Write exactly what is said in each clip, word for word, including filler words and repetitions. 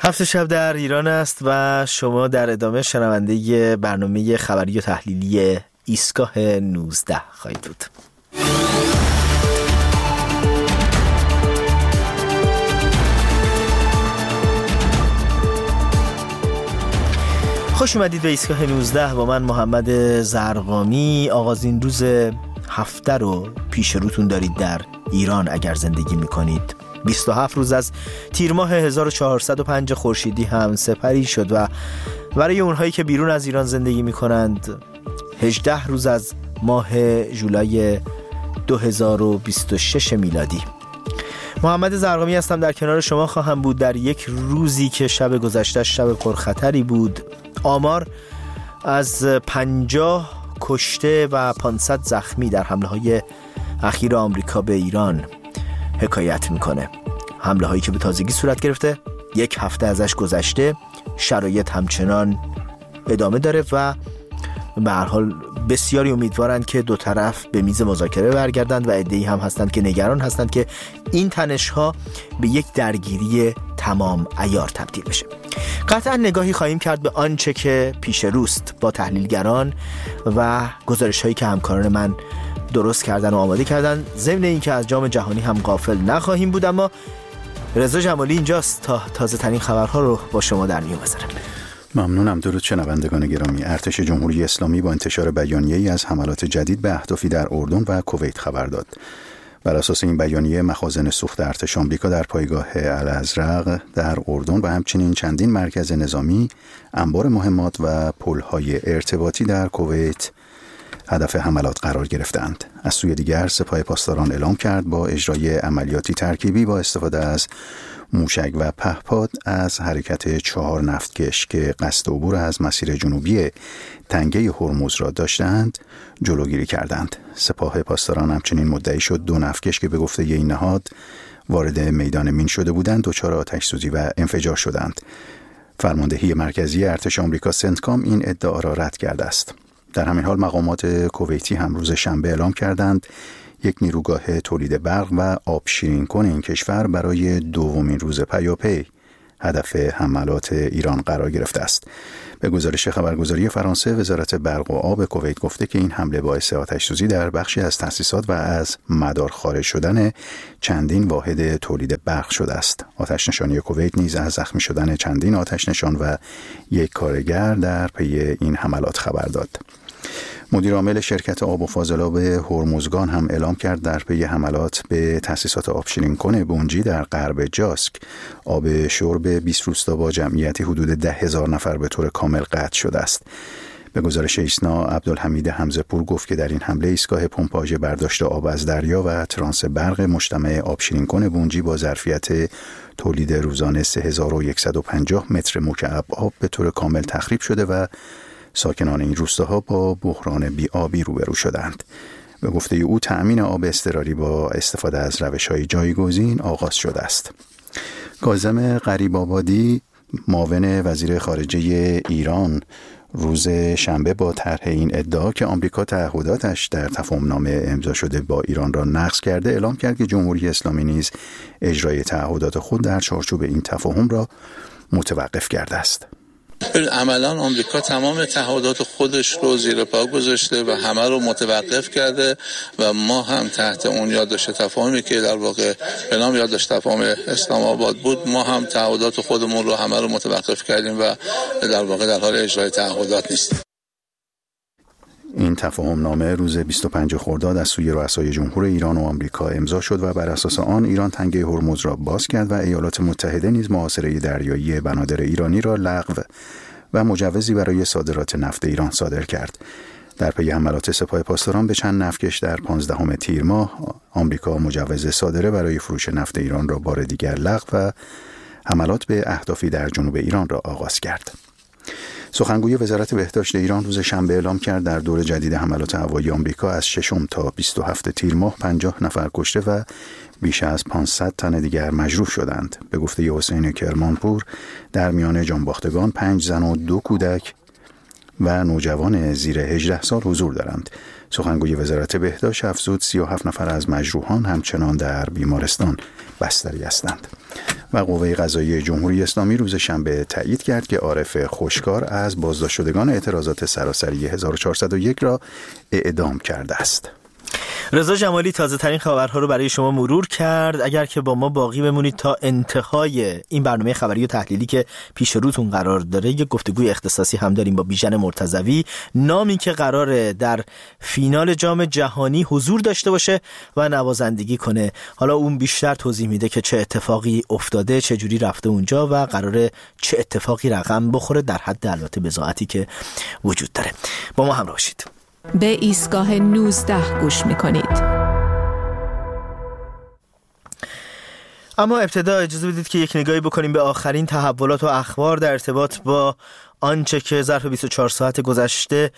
هفت شب در ایران است و شما در ادامه شنونده برنامه خبری و تحلیلی ایستگاه نوزده خواهید بود. خوش اومدید به ایستگاه نوزده با من محمد زرقامی. آغازین روز هفته رو پیش روتون دارید در ایران اگر زندگی میکنید. بیست و هفت روز از تیر ماه هزار و چهارصد و پنج خورشیدی هم سپری شد و برای اونهایی که بیرون از ایران زندگی میکنند هجده روز از ماه ژولای دو هزار و بیست و شش میلادی. محمد زرقامی هستم، در کنار شما خواهم بود در یک روزی که شب گذشته شب پرخطری بود. آمار از پنجاه کشته و پانصد زخمی در حمله های اخیر آمریکا به ایران حکایت میکنه. حمله هایی که به تازگی صورت گرفته، یک هفته ازش گذشته، شرایط همچنان ادامه داره و به هر حال بسیاری امیدوارند که دو طرف به میز مذاکره برگردند و عده‌ای هم هستند که نگران هستند که این تنش‌ها به یک درگیری تمام عیار تبدیل بشه. قطعا نگاهی خواهیم کرد به آنچه که پیش روست با تحلیلگران و گزارش‌هایی که همکاران من درست کردن و آماده کردن. ضمن این که از جام جهانی هم غافل نخواهیم بود، اما رضا جمالی اینجاست تا تازه ترین خبرها رو با شما در میون بذاره. ممنونم. درود شنوندگان گرامی. ارتش جمهوری اسلامی با انتشار بیانیه‌ای از حملات جدید به اهدافی در اردن و کویت خبر داد. بر اساس این بیانیه مخازن سوخت ارتش آمریکا در پایگاه الازرق در اردن و همچنین چندین مرکز نظامی، انبار مهمات و پل‌های ارتباطی در کویت هدف حملات قرار گرفتند. از سوی دیگر سپاه پاسداران اعلام کرد با اجرای عملیاتی ترکیبی با استفاده از موشک و پهپاد از حرکت چهار نفتکش که قصد عبور از مسیر جنوبی تنگه هرمز را داشتند جلوگیری کردند. سپاه پاسداران همچنین مدعی شد دو نفتکش که به گفته این نهاد وارد میدان مین شده بودند دچار آتش سوزی و انفجار شدند. فرماندهی مرکزی ارتش آمریکا سنتکام این ادعا را رد کرده است. در همین حال مقامات کویتی هم روز شنبه اعلام کردند یک نیروگاه تولید برق و آب شیرین کن این کشور برای دومین روز پیاپی هدف حملات ایران قرار گرفته است. به گزارش خبرگزاری فرانسه، وزارت برق و آب کویت گفته که این حمله باعث آتش سوزی در بخشی از تأسیسات و از مدار خارج شدن چندین واحد تولید برق شده است. آتش نشانی کویت نیز از زخمی شدن چندین آتش نشان و یک کارگر در پی این حملات خبر داد. مدیر عامل شرکت آب و فاضلاب هرمزگان هم اعلام کرد در پی حملات به تأسیسات آبشیرین کن بونجی در غرب جاسک آب شرب بیست روستا با جمعیتی حدود ده هزار نفر به طور کامل قطع شده است. به گزارش ایسنا، عبدالحمید حمزه‌پور گفت که در این حمله ایستگاه پمپاژ برداشت آب از دریا و ترانس برق مجتمع آبشیرین کن بونجی با ظرفیت تولید روزانه سه هزار و صد و پنجاه متر مکعب آب به طور کامل تخریب شده و ساکنان این روستاها با بحران بی‌آبی روبرو شدند. به گفته او تأمین آب اضطراری با استفاده از روش‌های جایگزین آغاز شده است. کاظم غریب‌آبادی معاون وزیر خارجه ایران روز شنبه با طرح این ادعا که آمریکا تعهداتش در تفاهم‌نامه امضا شده با ایران را نقض کرده اعلام کرد که جمهوری اسلامی نیز اجرای تعهدات خود در چارچوب این تفاهم را متوقف کرده است. عملا آمریکا تمام تعهدات خودش رو زیر پا گذاشته و همه رو متوقف کرده و ما هم تحت اون یادداشت تفاهمی که در واقع به نام یادداشت تفاهم اسلام آباد بود، ما هم تعهدات خودمون رو همه رو متوقف کردیم و در واقع در حال اجرای تعهدات نیستیم. این تفاهم نامه روز بیست و پنج خرداد از سوی رؤسای جمهور ایران و آمریکا امضا شد و بر اساس آن ایران تنگه هرمز را باز کرد و ایالات متحده نیز محاصره دریایی بنادر ایرانی را لغو و مجوزی برای صادرات نفت ایران صادر کرد. در پی حملات سپاه پاسداران به چند نفتکش در پانزدهم تیر ماه، آمریکا مجوز صادره برای فروش نفت ایران را بار دیگر لغو و حملات به اهدافی در جنوب ایران را آغاز کرد. سخنگوی وزارت بهداشت ایران روز شنبه اعلام کرد در دور جدید حملات هوایی آمریکا از ششم تا بیست و هفتم تیر ماه پنجاه نفر کشته و بیش از پانصد تن دیگر مجروح شدند. به گفته حسین کرمانپور در میان جانباختگان پنج زن و دو کودک و نوجوان زیر هجده سال حضور دارند. سخنگوی وزارت بهداشت افزود سی و هفت نفر از مجروحان همچنان در بیمارستان بستری هستند. و قوه قضاییه جمهوری اسلامی روز شنبه تایید کرد که عارف خوشکار از بازداشت شدگان اعتراضات سراسری هزار و چهارصد و یک را اعدام کرده است. رضا جمالی تازه ترین خبرها رو برای شما مرور کرد. اگر که با ما باقی بمونید تا انتهای این برنامه خبری و تحلیلی که پیش روتون قرار داره، یک گفتگوی اختصاصی هم داریم با بیژن مرتضوی، نامی که قراره در فینال جام جهانی حضور داشته باشه و نوازندگی کنه. حالا اون بیشتر توضیح میده که چه اتفاقی افتاده، چه جوری رفته اونجا و قراره چه اتفاقی رقم بخوره، در حد البته بضاعتی که وجود داره. با ما همراه باشید. به ایستگاه نوزده گوش میکنید. اما ابتدا اجازه بدید که یک نگاهی بکنیم به آخرین تحولات و اخبار در ارتباط با آنچه که ظرف بیست و چهار ساعت گذشته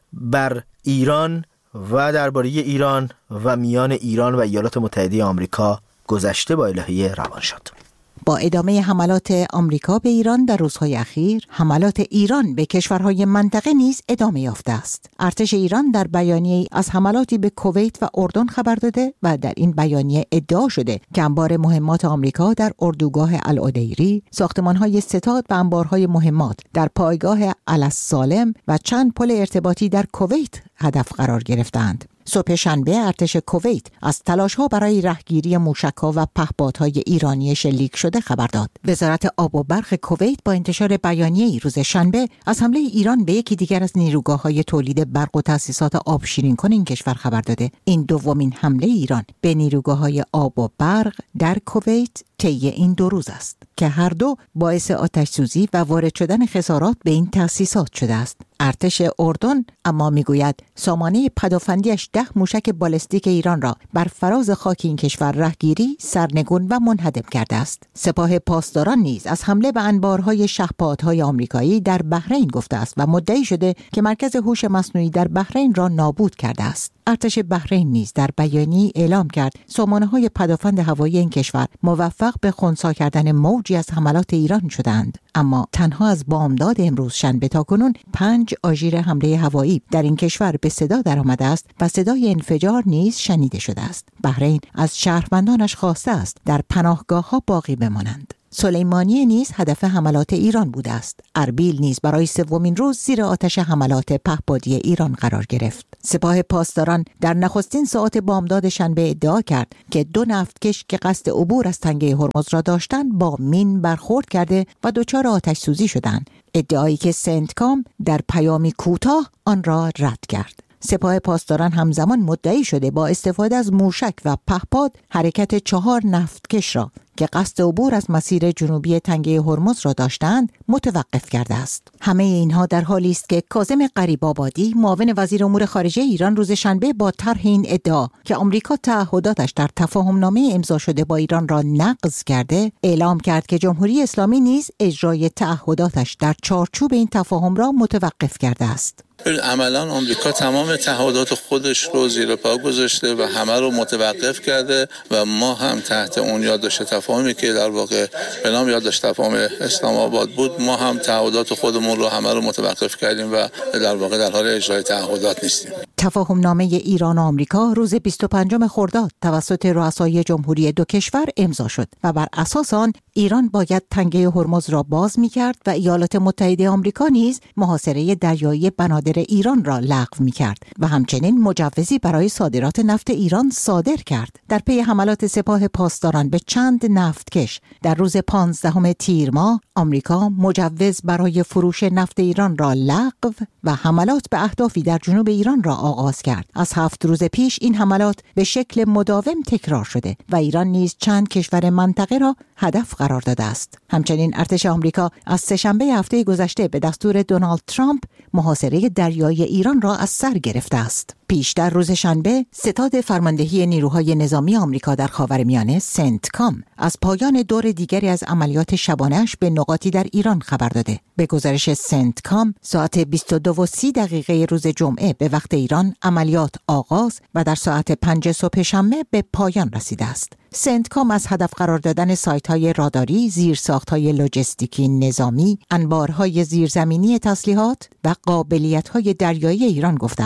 بر ایران و درباره ایران و میان ایران و ایالات متحده آمریکا گذشته با الهه روان شد. با ادامه حملات آمریکا به ایران در روزهای اخیر، حملات ایران به کشورهای منطقه نیز ادامه یافته است. ارتش ایران در بیانیه‌ای از حملاتی به کویت و اردن خبر داده و در این بیانیه ادعا شده که انبار مهمات آمریکا در اردوگاه العدیری، ساختمان‌های ستاد و انبارهای مهمات در پایگاه السالم و چند پل ارتباطی در کویت هدف قرار گرفتند. صبح شنبه ارتش کویت از تلاش‌ها برای رهگیری موشک‌ها و پهپادهای ایرانی شلیک شده خبر داد. وزارت آب و برق کویت با انتشار بیانیه‌ای روز شنبه از حمله ایران به یکی دیگر از نیروگاه‌های تولید برق و تأسیسات آب شیرین کن این کشور خبر داده. این دومین حمله ایران به نیروگاه‌های آب و برق در کویت طی این دو روز است که هر دو باعث آتش‌سوزی و وارد شدن خسارات به این تأسیسات شده است. ارتش اردن اما میگوید سامانه پدافندیش ده موشک بالستیک ایران را بر فراز خاک این کشور رهگیری، سرنگون و منهدم کرده است. سپاه پاسداران نیز از حمله به انبارهای شهپادهای آمریکایی در بحرین گفته است و مدعی شده که مرکز هوش مصنوعی در بحرین را نابود کرده است. ارتش بحرین نیز در بیانیه‌ای اعلام کرد سامانه‌های پدافند هوایی این کشور موفق به خنثی کردن موجی از حملات ایران شدند، اما تنها از بامداد امروز شنبه تا کنون پنج آژیر حمله هوایی در این کشور به صدا درآمده است و صدای انفجار نیز شنیده شده است. بحرین از شهروندانش خواسته است در پناهگاه‌ها باقی بمانند. سلیمانیه نیز هدف حملات ایران بوده است. اربیل نیز برای سومین روز زیر آتش حملات پهپادی ایران قرار گرفت. سپاه پاسداران در نخستین ساعات بامداد شنبه ادعا کرد که دو نفتکش که قصد عبور از تنگه هرمز را داشتند با مین برخورد کرده و دچار آتش سوزی شدند. ادعایی که سنتکام در پیامی کوتاه آن را رد کرد. سپاه پاسداران همزمان مدعی شده با استفاده از موشک و پهپاد حرکت چهار نفتکش را که قصد عبور از مسیر جنوبی تنگه هرمز را داشتند متوقف کرده است. همه اینها در حالی است که کاظم غریب‌آبادی معاون وزیر امور خارجه ایران روز شنبه با طرح این ادعا که آمریکا تعهداتش در تفاهمنامه امضا شده با ایران را نقض کرده، اعلام کرد که جمهوری اسلامی نیز اجرای تعهداتش در چارچوب این تفاهم را متوقف کرده است. عملاً آمریکا تمام تعهدات خودش رو زیر پا گذاشته و همه رو متوقف کرده و ما هم تحت اون یادداشت تفاهمی که در واقع به نام یادداشت تفاهم اسلام آباد بود، ما هم تعهدات خودمون رو همه رو متوقف کردیم و در واقع در حال اجرای تعهدات نیستیم. تفاهم نامه ایران و آمریکا روز بیست و پنجم خرداد توسط رؤسای جمهوری دو کشور امضا شد و بر اساس آن ایران باید تنگه هرمز را باز می‌کرد و ایالات متحده آمریکا نیز محاصره دریایی بنادر ایران را لغو می‌کرد و همچنین مجوزی برای صادرات نفت ایران صادر کرد. در پی حملات سپاه پاسداران به چند نفتکش در روز پانزدهم تیر ماه، آمریکا مجوز برای فروش نفت ایران را لغو و حملات به اهدافی در جنوب ایران را آغاز کرد. از هفت روز پیش این حملات به شکل مداوم تکرار شده و ایران نیز چند کشور منطقه را هدف قرار داده است. همچنین ارتش آمریکا از سه‌شنبه هفته گذشته به دستور دونالد ترامپ محاصره دریایی ایران را از سر گرفته است. پیشتر روز شنبه ستاد فرماندهی نیروهای نظامی آمریکا در خاورمیانه سنتکام از پایان دور دیگری از عملیات شبانه‌اش به نقاطی در ایران خبر داده. به گزارش سنتکام ساعت بیست و دو و سی دقیقه روز جمعه به وقت ایران عملیات آغاز و در ساعت پنج صبح شنبه به پایان رسیده است. سنتکام از هدف قرار دادن سایت‌های راداری، زیرساخت‌های لوجستیکی نظامی، انبارهای زیرزمینی تسلیحات و قابلیت‌های دریایی ایران گفته است.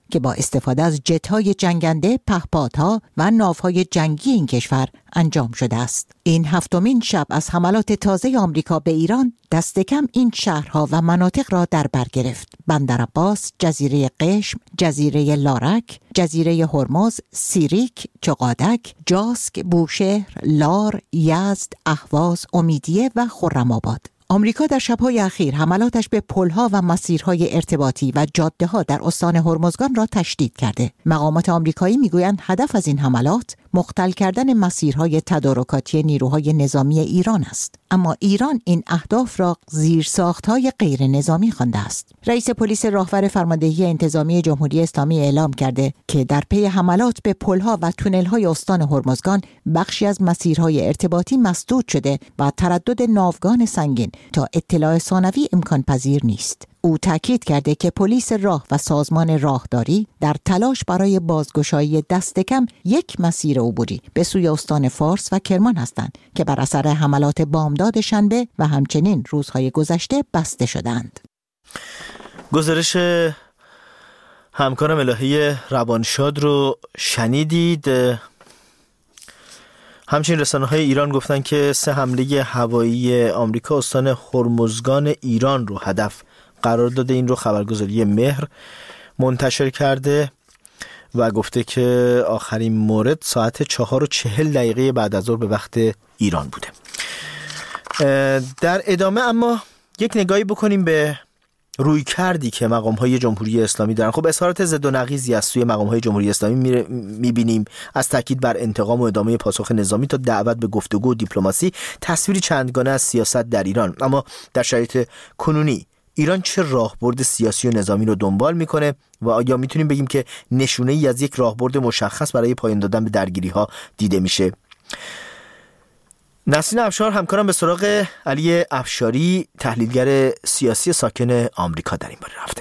که با استفاده از جت‌های جنگنده، پهپادها و ناوهای جنگی این کشور انجام شده است. این هفتمین شب از حملات تازه آمریکا به ایران دست کم این شهرها و مناطق را در بر گرفت: بندر عباس، جزیره قشم، جزیره لارک، جزیره هرمز، سیریک، چقادک، جاسک، بوشهر، لار، یزد، اهواز، امیدیه و خرم‌آباد. آمریکا در شب‌های اخیر حملاتش به پل‌ها و مسیرهای ارتباطی و جاده‌ها در استان هرمزگان را تشدید کرده. مقامات آمریکایی می‌گویند هدف از این حملات مختل کردن مسیرهای تدارکاتی نیروهای نظامی ایران است. اما ایران این اهداف را زیرساخت‌های غیر نظامی خوانده است. رئیس پلیس راهور فرماندهی انتظامی جمهوری اسلامی اعلام کرده که در پی حملات به پل‌ها و تونل‌های استان هرمزگان بخشی از مسیرهای ارتباطی مسدود شده و تردد ناوگان سنگین تا اطلاع ثانوی امکان پذیر نیست. او تاکید کرده که پلیس راه و سازمان راهداری در تلاش برای بازگشایی دست کم یک مسیر عبوری به سوی استان فارس و کرمان هستند که بر اثر حملات بامداد شنبه و همچنین روزهای گذشته بسته شدند. گزارش همکارم الهی روانشاد رو شنیدید. همچنین رسانه‌های ایران گفتن که سه حمله هوایی آمریکا استان هرمزگان ایران رو هدف قرار داده. این رو خبرگزاری مهر منتشر کرده و گفته که آخرین مورد ساعت چهار و چهل دقیقه بعد از ظهر به وقت ایران بوده. در ادامه اما یک نگاهی بکنیم به روی کردی که مقام‌های جمهوری اسلامی دارن. خب اظهارات ضد و نقیضی از سوی مقام‌های جمهوری اسلامی می‌بینیم، از تاکید بر انتقام و ادامه پاسخ نظامی تا دعوت به گفتگو و دیپلماسی، تصویری چندگانه از سیاست در ایران. اما در شرایط کنونی ایران چه راهبرد سیاسی و نظامی رو دنبال میکنه و آیا میتونیم بگیم که نشونه‌ای از یک راهبرد مشخص برای پایان دادن به درگیری‌ها دیده میشه؟ نسرین افشار همکارم به سراغ علی افشاری، تحلیلگر سیاسی ساکن آمریکا، در این باره رفته.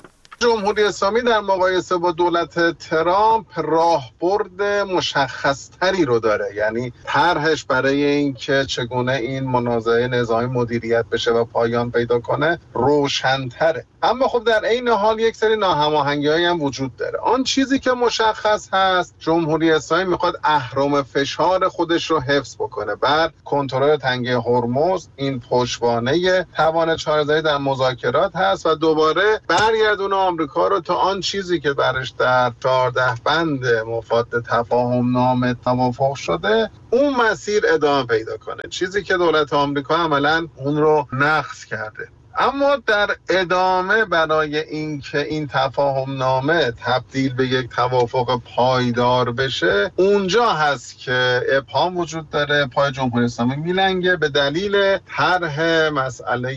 جمهوری اسلامی در مقایسه با دولت ترامپ راهبرد مشخص‌تری رو داره، یعنی طرحش برای اینکه چگونه این منازعه نظامی مدیریت بشه و پایان پیدا کنه روشن‌تره. اما خب در عین حال یک سری ناهماهنگی‌هایی هم وجود داره. آن چیزی که مشخص هست، جمهوری اسلامی میخواد اهرم فشار خودش رو حفظ بکنه بر کنترل تنگه هرمز. این پشتوانه توان چاره‌زنی در مذاکرات هست و دوباره برگردونه آمریکا رو تا آن چیزی که برش در چهارده بند مفاد تفاهم نامه توافق شده اون مسیر ادامه پیدا کنه، چیزی که دولت آمریکا عملاً اون رو نقض کرده. اما در ادامه برای اینکه این تفاهم نامه تبدیل به یک توافق پایدار بشه، اونجا هست که ابهام وجود داره، پای جمهوری اسلامی میلنگه به دلیل طرح مسئله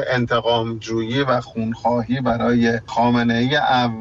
انتقام جویی و خونخواهی برای خامنه‌ای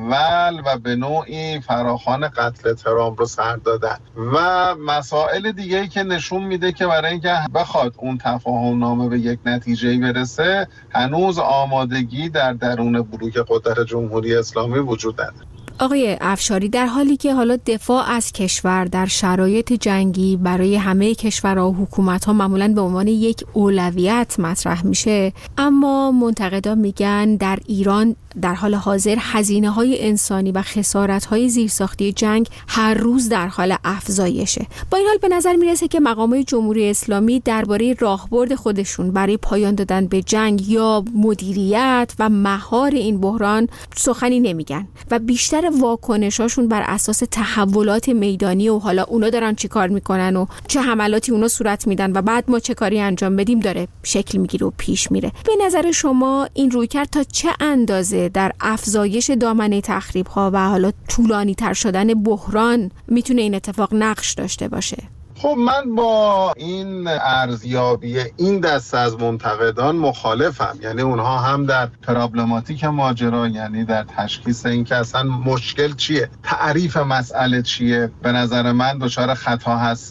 اول و به نوعی فراخوان قتل ترامپ رو سر دادن و مسائل دیگه‌ای که نشون میده که برای اینکه بخواد اون تفاهم نامه به یک نتیجه‌ای برسه هنوز آمادگی در درون بلوک قدرت جمهوری اسلامی وجود نداره. آقای افشاری، در حالی که حالا دفاع از کشور در شرایط جنگی برای همه کشورها و حکومت‌ها معمولاً به عنوان یک اولویت مطرح میشه، اما منتقدان میگن در ایران در حال حاضر هزینه‌های انسانی و خسارت‌های زیرساختی جنگ هر روز در حال افزایشه. با این حال به نظر میرسه که مقامات جمهوری اسلامی درباره راهبرد خودشون برای پایان دادن به جنگ یا مدیریت و مهار این بحران سخنی نمیگن و بیشتر واکنشاشون بر اساس تحولات میدانی و حالا اونا دارن چی کار میکنن و چه حملاتی اونا صورت میدن و بعد ما چه کاری انجام بدیم داره شکل میگیره و پیش میره. به نظر شما این رویکرد تا چه اندازه در افزایش دامنه تخریب‌ها و حالا طولانی تر شدن بحران میتونه این اتفاق نقش داشته باشه؟ خب من با این ارزیابی این دسته از منتقدان مخالفم. یعنی اونها هم در پرابلماتیک ماجرا، یعنی در تشخیص این که اصلا مشکل چیه، تعریف مسئله چیه، به نظر من دچار خطا هستن.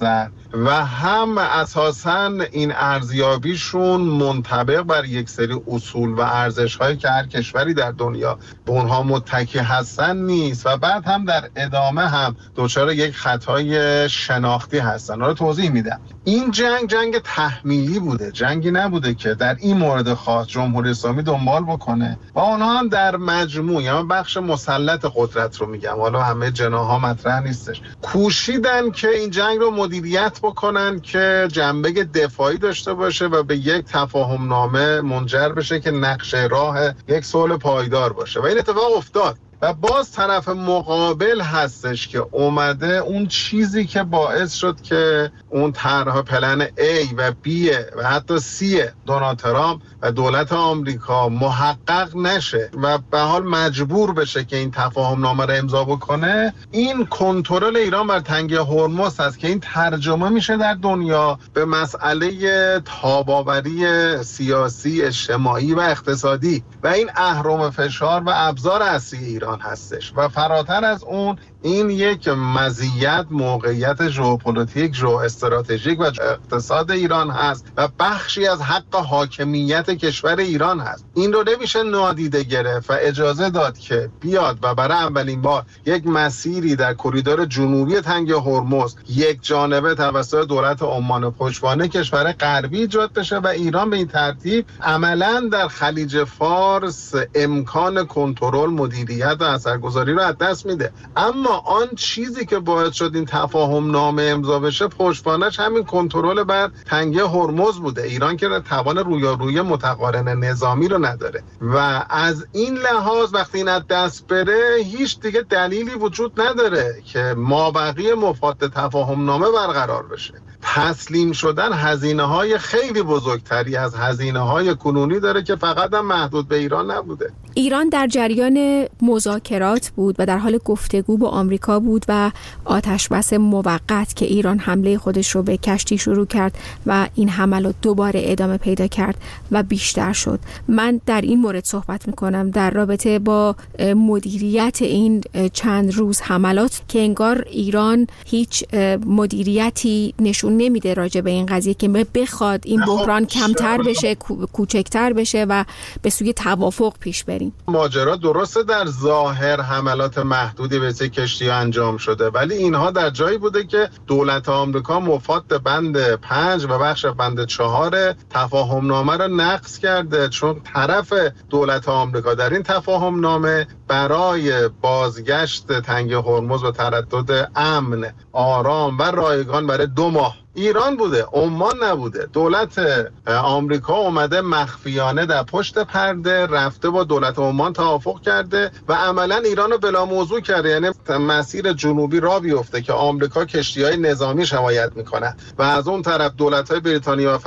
و هم اساساً این ارزیابیشون منطبق بر یک سری اصول و ارزش‌هایی که هر کشوری در دنیا به اونها متکی هستن نیست و بعد هم در ادامه هم دچار یک خطای شناختی هستن. رو توضیح میدم. این جنگ جنگ تحمیلی بوده، جنگی نبوده که در این مورد خاص جمهوری اسلامی دنبال بکنه و اونها هم در مجموع، یا بخش مسلط قدرت رو میگم، حالا همه جناح‌ها مطرح نیستش، کوشیدن که این جنگ رو مدیریت بکنن که جنبه دفاعی داشته باشه و به یک تفاهم نامه منجر بشه که نقشه راه یک صلح پایدار باشه و این اتفاق افتاد. و باز طرف مقابل هستش که اومده اون چیزی که باعث شد که اون طرح پلن A و B و حتی C دونالد ترامپ و دولت آمریکا محقق نشه و به حال مجبور بشه که این تفاهم نامه رو امضا بکنه. این کنترل ایران بر تنگه هرمز هست که این ترجمه میشه در دنیا به مسئله تاباوری سیاسی، اجتماعی و اقتصادی و این اهرم فشار و ابزار اصلی ایران هستش و فراتر از اون این یک مزیت موقعیت ژئوپلیتیک، ژئواستراتژیک و اقتصاد ایران هست و بخشی از حق حاکمیت کشور ایران هست. این رو نمیشه نادیده گرفت و اجازه داد که بیاد و برای اولین بار یک مسیری در کریدور جنوبی تنگه هرمز یک جانبه توسط دولت عمان پشتوانه کشور غربی ایجاد بشه و ایران به این ترتیب عملاً در خلیج فارس امکان کنترل، مدیریت و اثرگذاری رو از دست میده. اما آن چیزی که باعث شد این تفاهم نامه امضا بشه پشتوانش همین کنترل بر تنگه هرمز بوده. ایران که توان رویارویی متقارن نظامی رو نداره و از این لحاظ وقتی این از دست بره هیچ دیگه دلیلی وجود نداره که مابقی مفاد تفاهم نامه برقرار بشه. تسلیم شدن هزینه‌های خیلی بزرگتری از هزینه‌های کنونی داره که فقط هم محدود به ایران نبوده. ایران در جریان مذاکرات بود و در حال گفتگو با آمریکا بود و آتشبس موقت که ایران حمله خودش رو به کشتی شروع کرد و این حملات دوباره ادامه پیدا کرد و بیشتر شد. من در این مورد صحبت میکنم در رابطه با مدیریت این چند روز حملات که انگار ایران هیچ مدیریتی نشون نمیده راجع به این قضیه که بخواد این بحران کمتر بشه، کوچکتر بشه و به سوی توافق پیش بریم. ماجرا درسته در ظاهر حملات محدودی به سه کشتی انجام شده ولی اینها در جایی بوده که دولت آمریکا مفاد بند پنج و بخش بند چهار تفاهم نامه را نقض کرده، چون طرف دولت آمریکا در این تفاهم نامه برای بازگشت تنگه هرمز و تردد امن، آرام و رایگان برای دو ماه ایران بوده، عمان نبوده. دولت آمریکا اومده مخفیانه در پشت پرده رفته با دولت عمان توافق کرده و عملا ایران رو بلا موضوع کرده، یعنی مسیر جنوبی را بیفته که آمریکا کشتی‌های نظامی حمایت میکنه و از اون طرف دولت‌های بریتانیا و